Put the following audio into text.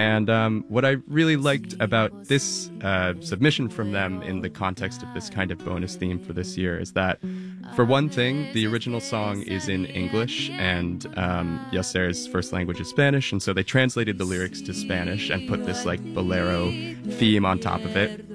And what I really liked about this submission from them in the context of this kind of bonus theme for this year is that, for one thing, the original song is in English, and Yacer's first language is Spanish, and so they translated the lyrics to Spanish and put this like bolero theme on top of it.